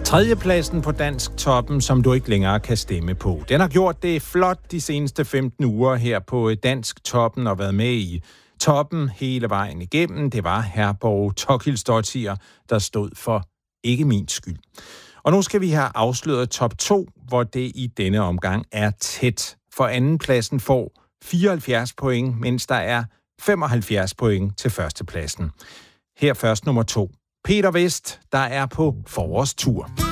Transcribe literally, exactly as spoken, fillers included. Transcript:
Tredjepladsen på Dansk Toppen, som du ikke længere kan stemme på. Den har gjort det flot de seneste femten uger her på Dansk Toppen og været med i toppen hele vejen igennem. Det var Herborg Tokilsdottir, der stod for Ikke min skyld. Og nu skal vi have afsløret top to, hvor det i denne omgang er tæt. For andenpladsen får fireoghalvfjerds point, mens der er femoghalvfjerds point til førstepladsen. Her først nummer to. Peter Vest, der er på forårstur.